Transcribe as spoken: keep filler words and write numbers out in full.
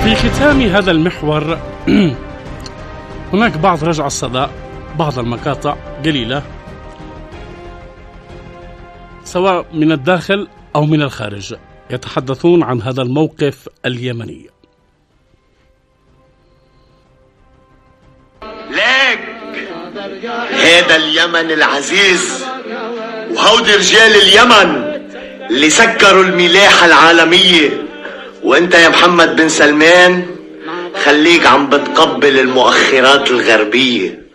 في ختام هذا المحور هناك بعض رجع الصدى، بعض المقاطع قليلة سواء من الداخل أو من الخارج يتحدثون عن هذا الموقف اليمني. ليك هذا اليمن العزيز وهودي رجال اليمن اللي سكروا الملاحة العالمية، وانت يا محمد بن سلمان خليك عم بتقبل المؤخرات الغربية.